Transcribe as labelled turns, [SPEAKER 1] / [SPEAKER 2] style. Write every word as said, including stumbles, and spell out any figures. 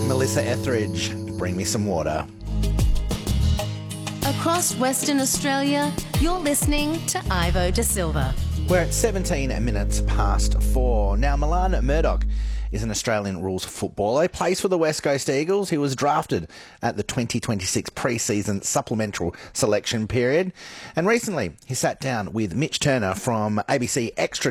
[SPEAKER 1] Melissa Etheridge, Bring Me Some Water.
[SPEAKER 2] Across Western Australia, you're listening to Ivo De Silva.
[SPEAKER 1] We're at seventeen minutes past four. Now, Milan Murdoch is an Australian rules footballer. He plays for the West Coast Eagles. He was drafted at the twenty twenty-six pre-season supplemental selection period. And recently, he sat down with Mitch Turner from A B C Extra